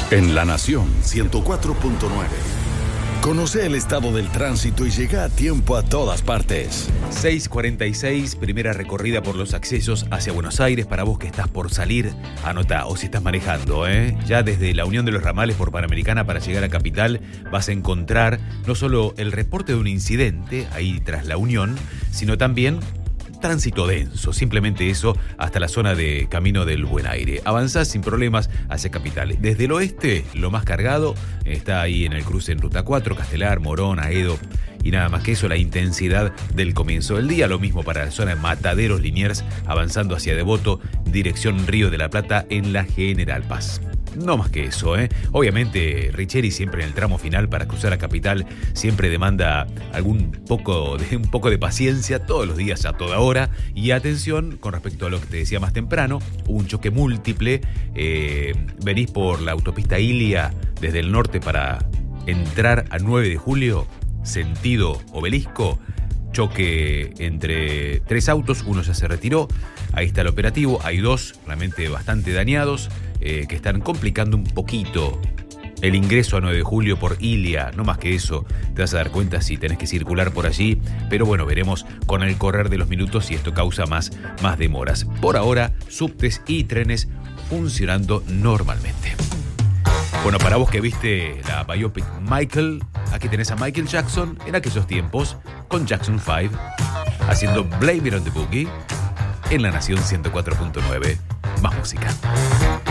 En La Nación 104.9. Conoce el estado del tránsito y llega a tiempo a todas partes. 6:46, primera recorrida por los accesos hacia Buenos Aires. Para vos que estás por salir, anota, o si estás manejando, ya desde la Unión de los Ramales por Panamericana para llegar a Capital vas a encontrar no solo el reporte de un incidente ahí tras la Unión, sino también tránsito denso, simplemente eso, hasta la zona de Camino del Buen Aire. Avanzás sin problemas hacia Capital. Desde el oeste, lo más cargado está ahí en el cruce en Ruta 4, Castelar, Morón, Aedo. Y nada más que eso, la intensidad del comienzo del día. Lo mismo para la zona de Mataderos, Liniers, avanzando hacia Devoto, dirección Río de la Plata en la General Paz. No más que eso, Obviamente, Richeri siempre en el tramo final para cruzar a Capital siempre demanda un poco de paciencia todos los días, a toda hora. Y atención con respecto a lo que te decía más temprano, hubo un choque múltiple. Venís por la autopista Ilia desde el norte para entrar a 9 de julio, sentido Obelisco. Choque entre 3 autos, uno ya se retiró. Ahí está el operativo, hay 2 realmente bastante dañados, que están complicando un poquito el ingreso a 9 de julio por Ilia. No más que eso, te vas a dar cuenta si tenés que circular por allí, pero bueno, veremos con el correr de los minutos si esto causa más demoras. Por ahora, subtes y trenes funcionando normalmente. Bueno, para vos que viste la biopic Michael, aquí tenés a Michael Jackson en aquellos tiempos con Jackson 5 haciendo Blame It on the Boogie en La Nación 104.9. Más música.